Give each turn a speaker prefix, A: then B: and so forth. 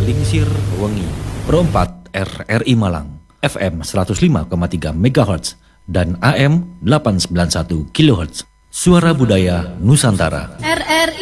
A: Lingsir Wengi Pro 4 RRI Malang FM 105,3 MHz dan AM 891 kHz. Suara Budaya Nusantara.
B: RRI